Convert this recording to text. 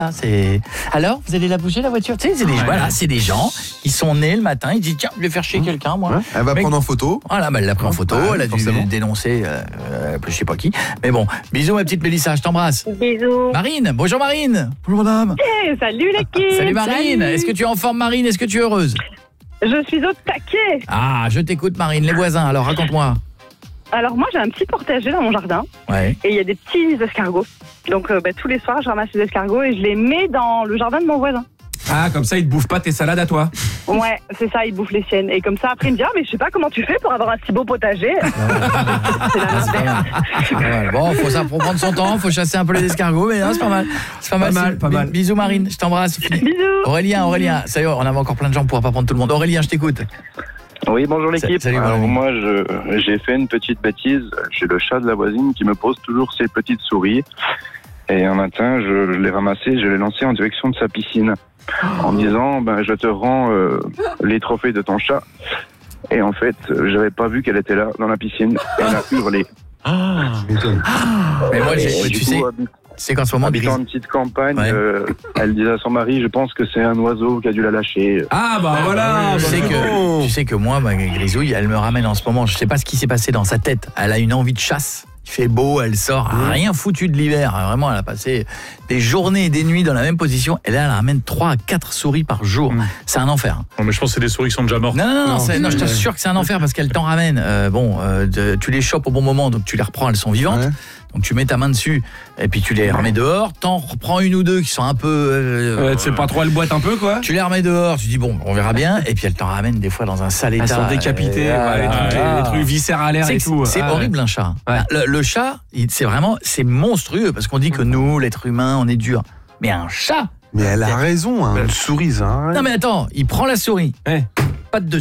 Alors, vous allez la bouger, la voiture? Tu sais, c'est des gens qui sont nés le matin, ils disent tiens, je vais faire chier quelqu'un, moi. Ouais. Elle va prendre en photo. Voilà, elle l'a pris en photo, elle a dû dénoncer, je sais pas qui. Mais bon, bisous ma petite Mélissa, je t'embrasse. Bisous. Marine, bonjour Marine. Bonjour madame. Salut l'équipe. Salut Marine, est-ce que tu es en forme Marine? Est-ce que tu es heureuse? Je suis au taquet. Ah, je t'écoute Marine, les voisins, alors raconte-moi. Alors moi j'ai un petit potager dans mon jardin. Ouais. Et il y a des petits escargots. Donc tous les soirs je ramasse les escargots et je les mets dans le jardin de mon voisin. Ah, comme ça, ils te bouffent pas tes salades à toi. Ouais, c'est ça, ils bouffent les siennes. Et comme ça, après, il me dit mais je sais pas comment tu fais pour avoir un si beau potager. C'est la merde. Bon, faut prendre son temps, faut chasser un peu les escargots, mais non, c'est pas mal. C'est pas mal. Bisous Marine, je t'embrasse. Bisous. Aurélien, ça y est, on avait encore plein de gens, on pourra pas prendre tout le monde. Aurélien, je t'écoute. Oui, bonjour l'équipe. Salut, alors moi, j'ai fait une petite bêtise. J'ai le chat de la voisine qui me pose toujours ses petites souris. Et un matin, je l'ai ramassé, je l'ai lancé en direction de sa piscine. En disant, je te rends les trophées de ton chat. Et en fait, j'avais pas vu qu'elle était là, dans la piscine. Et elle a hurlé. Mais moi, tu sais qu'en ce moment... Habitant une petite campagne, elle disait à son mari, je pense que c'est un oiseau qui a dû la lâcher. Ah bah voilà. Tu sais que moi, ma Grisouille, elle me ramène en ce moment, je sais pas ce qui s'est passé dans sa tête. Elle a une envie de chasse. Il fait beau, elle sort, rien foutu de l'hiver. Vraiment, elle a passé des journées et des nuits dans la même position. Et là, elle ramène 3 à 4 souris par jour. C'est un enfer. Non, mais je pense que c'est des souris qui sont déjà mortes. Non, je t'assure que c'est un enfer parce qu'elle t'en ramène. Tu les chopes au bon moment, donc tu les reprends, elles sont vivantes. Ouais. Donc tu mets ta main dessus et puis tu les remets dehors. T'en reprends une ou deux qui sont un peu... tu sais pas trop, elles boitent un peu quoi. Tu les remets dehors, tu dis bon, on verra bien. Et puis elle t'en ramène des fois dans un sale état. Elles sont décapitées, les trucs viscéralaires et tout. C'est horrible un chat. Ouais. Le chat, c'est monstrueux parce qu'on dit que nous, l'être humain, on est dur. Mais un chat... Mais elle a raison, une souris, ça. Non mais attends, il prend la souris. Pas de